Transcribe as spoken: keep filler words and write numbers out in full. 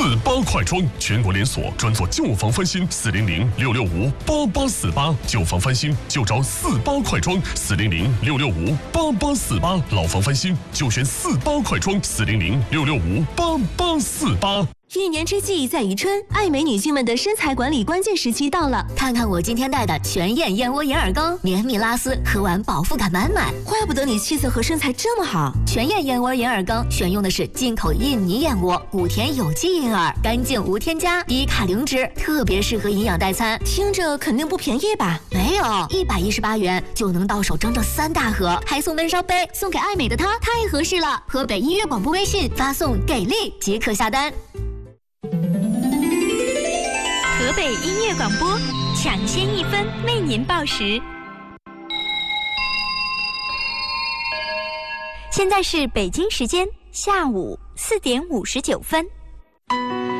八快装，全国连锁，专做旧房翻新。四零零六六五八八四八，旧房翻新就找四八快装。四零零六六五八八四八，老房翻新就选四八快装。四零零六六五八八四八。 一年之计在于春，爱美女性们的身材管理关键时期到了。 看看我今天带的全燕燕窝银耳羹，绵密拉丝，喝完饱腹感满满。 怪不得你气色和身材这么好。 全燕燕窝银耳羹选用的是进口印尼燕窝，谷田有机银耳，干净无添加，低卡零脂，特别适合营养代餐。 听着肯定不便宜吧？ 没有，一百一十八元就能到手整整三大盒，还送闷烧杯，送给爱美的她太合适了。河北音乐广播微信发送给力即可下单。 河北音乐广播，抢先一分为您报时。现在是北京时间下午四点五十九分。